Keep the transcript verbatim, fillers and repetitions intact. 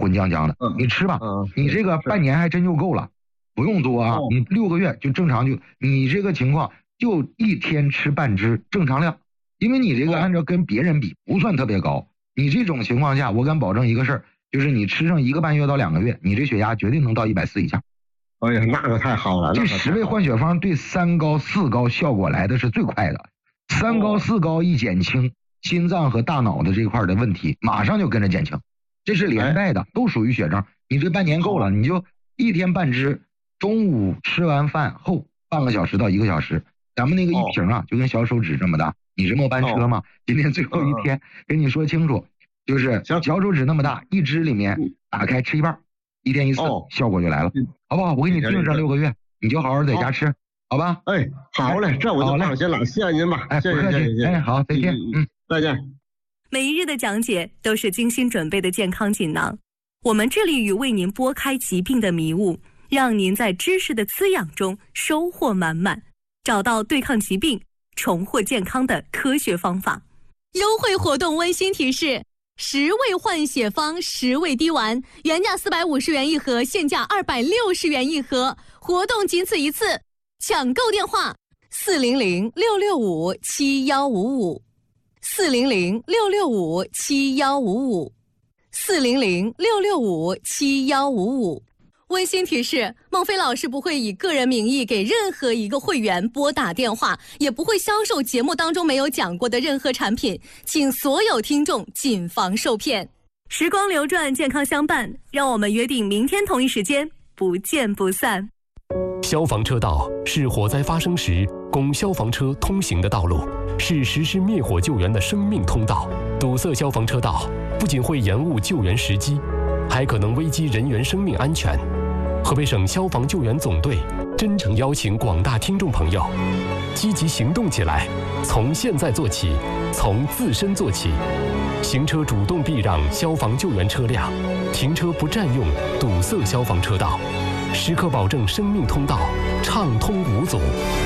混浆浆的， 嗯、 你吃吧， 嗯、 你这个半年还真就够了，不用多啊， 哦、 你六个月就正常就你这个情况就一天吃半支正常量，因为你这个按照跟别人比不算特别高，你这种情况下我敢保证一个事儿，就是你吃上一个半月到两个月，你这血压绝对能到一百四以下。 哎呀，那个太好了， 这十味换血方对三高四高效果来的是最快的，三高四高一减轻，心脏和大脑的这块的问题马上就跟着减轻，这是连带的，都属于血症。你这半年够了，你就一天半支，中午吃完饭后半个小时到一个小时，咱们那个一瓶啊就跟小手指这么大，你是末班车嘛，今天最后一天跟你说清楚，就是小手指那么大，一支里面打开吃一半，一天一次，效果就来了，好不好？我给你定上六个月，你就好好在家吃，好吧？ 哎，好嘞，这我就放心了，谢谢您吧。 哎，不客气，哎，好，再见，嗯， 再见。 每一日的讲解都是精心准备的健康锦囊，我们致力于为您拨开疾病的迷雾，让您在知识的滋养中收获满满，找到对抗疾病、重获健康的科学方法。优惠活动温馨提示：十味换血方十味滴丸，原价四百五十元一盒，现价二百六十元一盒，活动仅此一次，抢购电话四零零六六五七幺五五，四零零六六五七幺五五，四零零六六五七幺五五。温馨提示：孟非老师不会以个人名义给任何一个会员拨打电话，也不会销售节目当中没有讲过的任何产品，请所有听众谨防受骗。时光流转，健康相伴，让我们约定明天同一时间不见不散。 消防车道是火灾发生时供消防车通行的道路，是实施灭火救援的生命通道。堵塞消防车道不仅会延误救援时机，还可能危及人员生命安全。河北省消防救援总队真诚邀请广大听众朋友积极行动起来，从现在做起，从自身做起。行车主动避让消防救援车辆，停车不占用堵塞消防车道，时刻保证生命通道畅通无阻。